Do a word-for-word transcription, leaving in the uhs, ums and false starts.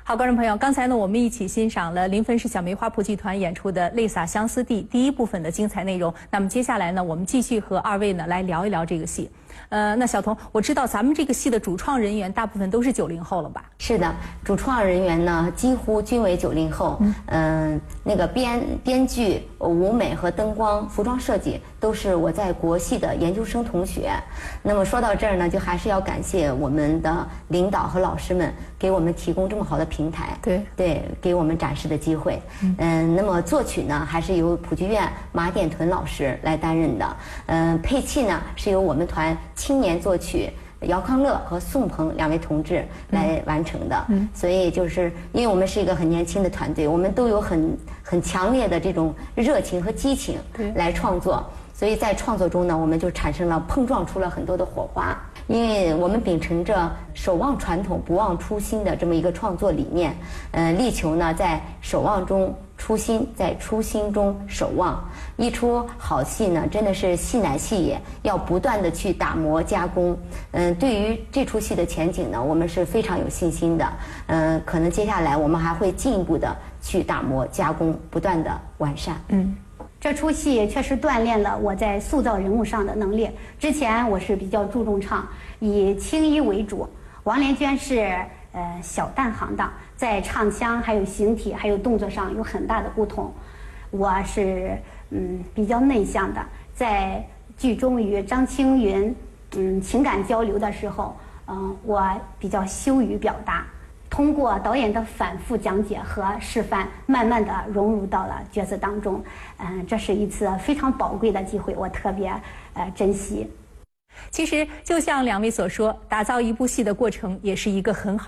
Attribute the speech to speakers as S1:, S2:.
S1: 好，观众朋友，刚才呢，我们一起欣赏了临汾市小梅花圃剧团演出的《泪洒相思地》第一部分的精彩内容。那么接下来呢，我们继续和二位呢来聊一聊这个戏。呃，那小童，我知道咱们这个戏的主创人员大部分都是九零后了吧？
S2: 是的，主创人员呢几乎均为九零后。嗯、呃，那个编编剧、舞美和灯光、服装设计都是我在国戏的研究生同学。那么说到这儿呢，就还是要感谢我们的领导和老师们给我们提供这么好的平台，
S1: 对
S2: 对，给我们展示的机会。嗯、呃，那么作曲呢，还是由普剧院马典屯老师来担任的。嗯、呃，配器呢是由我们团青年作曲姚康乐和宋鹏两位同志来完成的。嗯，所以就是因为我们是一个很年轻的团队，我们都有很很强烈的这种热情和激情来创作，所以在创作中呢，我们就产生了碰撞出了很多的火花。因为我们秉承着守望传统不忘初心的这么一个创作理念，呃，力求呢在守望中初心，在初心中守望。一出好戏呢，真的是戏乃戏也，要不断的去打磨加工。嗯、呃，对于这出戏的前景呢，我们是非常有信心的。嗯、呃，可能接下来我们还会进一步的去打磨加工，不断的完善。
S3: 嗯。这出戏确实锻炼了我在塑造人物上的能力。之前我是比较注重唱，以青衣为主。王连娟是呃小旦行当，在唱腔、还有形体、还有动作上有很大的不同。我是嗯比较内向的，在剧中与张青云嗯情感交流的时候，嗯、呃、我比较羞于表达。通过导演的反复讲解和示范，慢慢的融入到了角色当中。嗯，这是一次非常宝贵的机会，我特别呃珍惜。
S1: 其实，就像两位所说，打造一部戏的过程也是一个很好。